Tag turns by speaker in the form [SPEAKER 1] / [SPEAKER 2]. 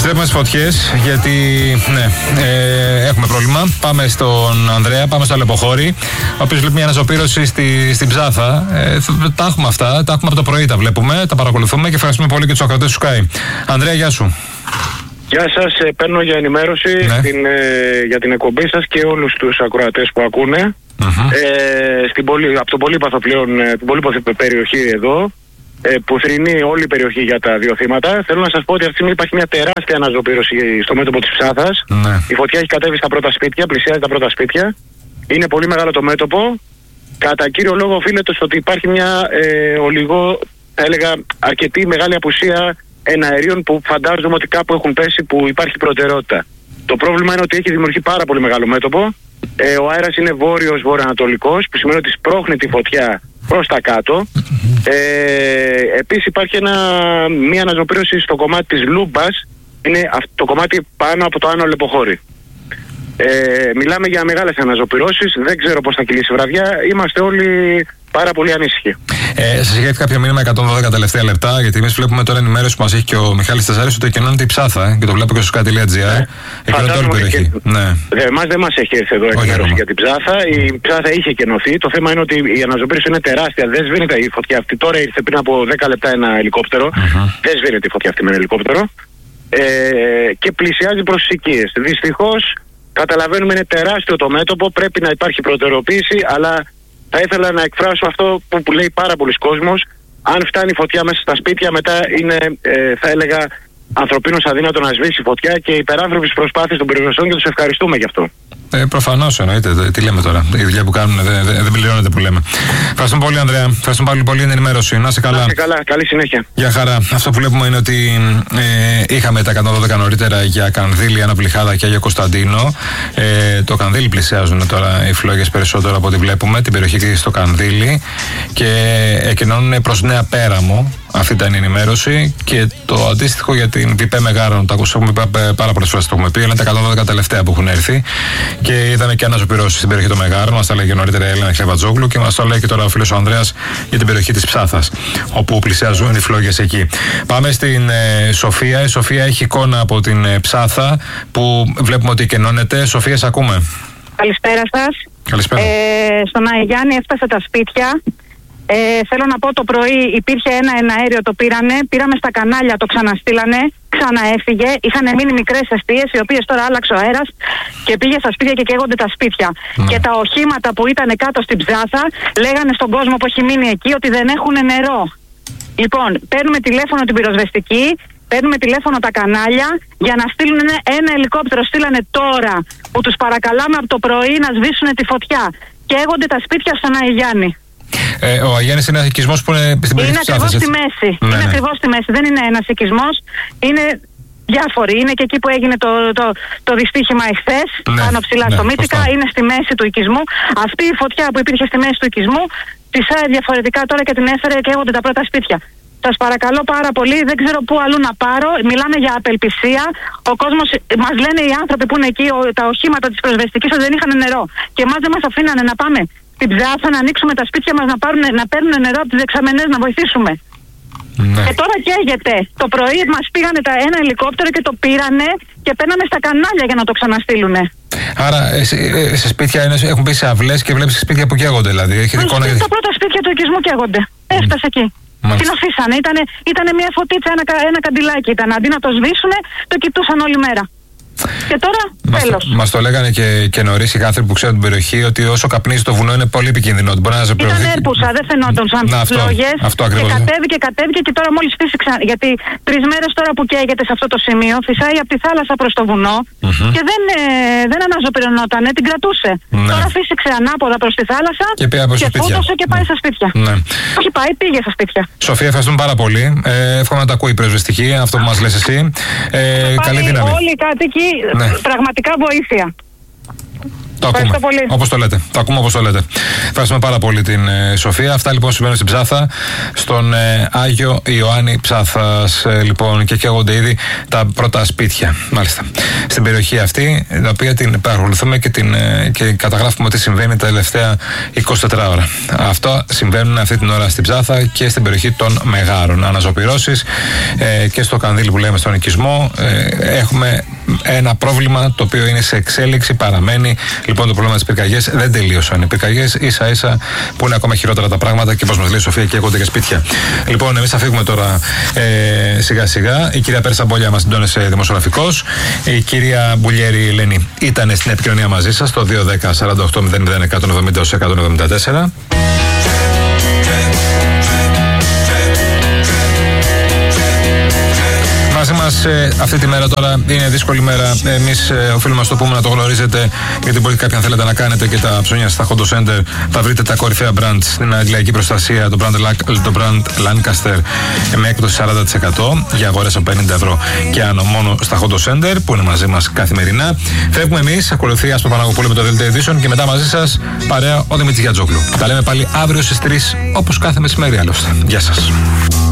[SPEAKER 1] Επιστρέφουμε στις φωτιές, γιατί έχουμε πρόβλημα. Πάμε στον Ανδρέα, πάμε στο Αλεποχώρι, ο οποίος βλέπει μια αναζωπήρωση στην Ψάθα. Τα έχουμε αυτά, τα έχουμε από το πρωί, τα βλέπουμε, τα παρακολουθούμε και ευχαριστούμε πολύ και τους ακροατές του Sky. Ανδρέα, γεια σου.
[SPEAKER 2] Γεια σας, παίρνω για ενημέρωση για την εκπομπή σας και όλους τους ακροατές που ακούνε. Από τον πολύπαθο πλέον, την πολύπαθη περιοχή εδώ, που θρηνεί όλη η περιοχή για τα δύο θύματα. Θέλω να σας πω ότι αυτή τη στιγμή υπάρχει μια τεράστια αναζωπήρωση στο μέτωπο της Ψάθας. Η φωτιά έχει κατέβει στα πρώτα σπίτια, πλησιάζει τα πρώτα σπίτια. Είναι πολύ μεγάλο το μέτωπο. Κατά κύριο λόγο οφείλεται στο ότι υπάρχει μια θα έλεγα αρκετή μεγάλη απουσία εναερίων που φαντάζομαι ότι κάπου έχουν πέσει, που υπάρχει προτεραιότητα. Το πρόβλημα είναι ότι έχει δημιουργεί πάρα πολύ μεγάλο μέτωπο. Ο αέρας είναι βόρειος-βορειοανατολικός, που σημαίνει ότι σπρώχνει τη φωτιά προς τα κάτω. Επίσης υπάρχει μια αναζωπήρωση στο κομμάτι της Λούμπας, είναι το κομμάτι πάνω από το Άνω Αλεποχώρι. Μιλάμε για μεγάλες αναζωπηρώσεις, δεν ξέρω πώς θα κυλήσει η βραδιά, είμαστε όλοι πάρα πολύ ανήσυχοι.
[SPEAKER 1] Σας είχε έρθει κάποιο μήνυμα 112 τελευταία λεπτά, γιατί εμείς βλέπουμε τώρα ενημέρωση που μας έχει και ο Μιχάλης Τεσσάρης ότι εκενώνεται η Ψάθα, και το βλέπω και στο sky.gr. Εκενώνεται όλη η περιοχή.
[SPEAKER 2] Εμάς δεν μας έχει έρθει εδώ ενημέρωση για την Ψάθα. Η Ψάθα είχε εκενωθεί. Το θέμα είναι ότι η αναζωπήρωση είναι τεράστια. Δεν σβήνεται η φωτιά αυτή. Τώρα ήρθε πριν από 10 λεπτά ένα ελικόπτερο. Δεν σβήνεται η φωτιά αυτή με ένα ελικόπτερο. Και πλησιάζει προς τις οικίες. Δυστυχώς, καταλαβαίνουμε, είναι τεράστιο το μέτωπο. Πρέπει να υπάρχει προτεραιοποίηση, αλλά θα ήθελα να εκφράσω αυτό που λέει πάρα πολλοί κόσμος. Αν φτάνει η φωτιά μέσα στα σπίτια, μετά είναι, θα έλεγα, ανθρωπίνως αδύνατο να σβήσει η φωτιά, και υπεράνθρωπες προσπάθειες των πυροσβεστών, και τους ευχαριστούμε γι' αυτό.
[SPEAKER 1] Προφανώς εννοείται. Τι λέμε τώρα. Η δουλειά που κάνουν δεν πληρώνεται, που λέμε. Ευχαριστούμε πολύ, Ανδρέα. Ευχαριστούμε πολύ για την ενημέρωση. Να είσαι καλά.
[SPEAKER 2] Να είσαι καλά. Καλή συνέχεια.
[SPEAKER 1] Γεια χαρά. Αυτό που βλέπουμε είναι ότι είχαμε τα 112 νωρίτερα για Κανδύλη, Αναπληχάδα και Άγιο Κωνσταντίνο. Το Κανδύλη πλησιάζουν τώρα οι φλόγες περισσότερο από ό,τι βλέπουμε, την περιοχή στο Κανδύλη, και εκενώνουν προς Νέα Πέραμο. Αυτή ήταν η ενημέρωση. Και το αντίστοιχο για την Πιπέ Μεγάρων, το ακούσαμε πάρα πολλές φορές, το έχουμε πει, είναι τα 112 τελευταία που έχουν έρθει. Και είδαμε και αναζωπηρώσεις στην περιοχή των Μεγάρων. Μας τα λέγει νωρίτερα η Έλενα Χλεβατζόγλου, και μας το λέει και τώρα ο φίλος ο Ανδρέας για την περιοχή της Ψάθας, όπου πλησιάζουν οι φλόγες εκεί. Πάμε στην Σοφία. Η Σοφία έχει εικόνα από την Ψάθα, που βλέπουμε ότι κενώνεται. Σοφία, σε ακούμε.
[SPEAKER 3] Καλησπέρα σας.
[SPEAKER 1] Καλησπέρα.
[SPEAKER 3] Στον Αϊγιάννη έφτασε τα σπίτια. Θέλω να πω, το πρωί υπήρχε ένα εναέριο, το πήραμε στα κανάλια, το ξαναστήλανε, ξαναέφυγε. Είχαν μείνει μικρές εστίες, οι οποίες τώρα άλλαξε ο αέρας και πήγε στα σπίτια και καίγονται τα σπίτια. Και τα οχήματα που ήταν κάτω στην Ψάθα λέγανε στον κόσμο που έχει μείνει εκεί ότι δεν έχουν νερό. Λοιπόν, παίρνουμε τηλέφωνο την πυροσβεστική, παίρνουμε τηλέφωνο τα κανάλια για να στείλουν ένα ελικόπτερο. Στείλανε τώρα, που τους παρακαλάμε από το πρωί να σβήσουν τη φωτιά. Καίγονται τα σπίτια στον Αϊγιάννη.
[SPEAKER 1] Ο Αγιάννης είναι ένας οικισμός που είναι στην περιοχή της Ψάθας.
[SPEAKER 3] Είναι ακριβώς στη μέση. Είναι ακριβώς στη μέση. Δεν είναι ένας οικισμός. Είναι διάφοροι. Είναι και εκεί που έγινε το δυστύχημα εχθές, πάνω ψηλά στο Μύτικα. Είναι στη μέση του οικισμού. Αυτή η φωτιά που υπήρχε στη μέση του οικισμού, φυσάει διαφορετικά τώρα και την έφερε και έγονται τα πρώτα σπίτια. Σας παρακαλώ πάρα πολύ, δεν ξέρω πού αλλού να πάρω. Μιλάμε για απελπισία. Ο κόσμος, μας λένε οι άνθρωποι που είναι εκεί, τα οχήματα της πυροσβεστικής, ότι δεν είχαν νερό. Και εμάς δεν μας αφήνανε να πάμε στην Ψάθα, να ανοίξουμε τα σπίτια μας, να παίρνουν νερό από τις δεξαμενές, να βοηθήσουμε. Και τώρα καίγεται. Το πρωί μας πήγανε ένα ελικόπτερο και το πήρανε και παίρναμε στα κανάλια για να το ξαναστείλουνε. Άρα
[SPEAKER 1] σε σπίτια έχουν μπει σε αυλές και βλέπεις σπίτια που καίγονται, δηλαδή.
[SPEAKER 3] Τα πρώτα σπίτια του οικισμού καίγονται. Έφτασε εκεί. Την αφήσανε. Ήτανε μια φωτίτσα, ένα καντιλάκι ήταν. Αντί να το σβήσουνε, το κοιτούσαν όλη μέρα. Και τώρα, τέλος.
[SPEAKER 1] Μας το λέγανε και νωρίς οι άνθρωποι που ξέρουν την περιοχή, ότι όσο καπνίζει το βουνό είναι πολύ επικίνδυνο.
[SPEAKER 3] Ήταν έρπουσα, δεν φαινόταν σαν φλόγες. Και κατέβηκε και τώρα μόλις φύσηξαν. Γιατί 3 μέρες τώρα που καίγεται σε αυτό το σημείο, φυσάει από τη θάλασσα προς το βουνό και δεν αναζωπηρωνόταν, την κρατούσε. Τώρα φύσηξε ανάποδα προς τη θάλασσα και φούτωσε και πάει στα σπίτια. Όχι, πήγε στα σπίτια.
[SPEAKER 1] Σοφία, ευχαριστούμε πάρα πολύ. Εύχομαι να τα ακούει η πυροσβεστική, αυτό που μας λες εσύ. Καλή δύναμη.
[SPEAKER 3] Όλοι οι κάτοικοι, πραγματικά βοήθεια.
[SPEAKER 1] Το ακούμε. Όπως το λέτε. Το ακούμε όπως το λέτε. Ευχαριστούμε πάρα πολύ την Σοφία. Αυτά λοιπόν συμβαίνουν στην Ψάθα, στον Άγιο Ιωάννη Ψάθας. Λοιπόν, και καίγονται ήδη τα πρώτα σπίτια. Μάλιστα. Στην περιοχή αυτή, την οποία την παρακολουθούμε και καταγράφουμε ότι συμβαίνει τα τελευταία 24 ώρα. Αυτό συμβαίνουν αυτή την ώρα στην Ψάθα και στην περιοχή των Μεγάρων. Αναζωπυρώσεις και στο Κανδύλι που λέμε στον οικισμό. Έχουμε ένα πρόβλημα το οποίο είναι σε εξέλιξη, παραμένει. Λοιπόν, το πρόβλημα της πυρκαγιές δεν τελείωσαν. Οι πυρκαγιές ίσα-ίσα που είναι ακόμα χειρότερα τα πράγματα και όπως μας λέει η Σοφία, καίγονται και σπίτια. Λοιπόν, εμείς θα φύγουμε τώρα σιγά-σιγά. Η κυρία Πέρσα Μπόλια μας συντώνησε δημοσιογραφικός. Η κυρία Μπουλιέρη Ελένη ήταν στην επικοινωνία μαζί σας στο 210-48-00-170-174. Μαζί μας αυτή τη μέρα τώρα είναι δύσκολη μέρα. Εμείς οφείλουμε να το πούμε, να το γνωρίζετε, γιατί μπορεί κάποιοι αν θέλετε να κάνετε και τα ψώνια στα Hondo Center. Θα βρείτε τα κορυφαία brands στην αγγλική προστασία, το brand Lancaster με έκπτωση 40% για αγορές από 50 ευρώ και άνω, μόνο στα Hondo Center που είναι μαζί μας καθημερινά. Φεύγουμε εμείς, ακολουθεί Άσπρο Παναγωπούλου με το Δελτίο Ειδήσεων και μετά μαζί σας παρέα ο Δημήτρης Γιατζόγλου. Τα λέμε πάλι αύριο στις 3 όπως κάθε μεσημέρι άλλωστε. Γεια σας.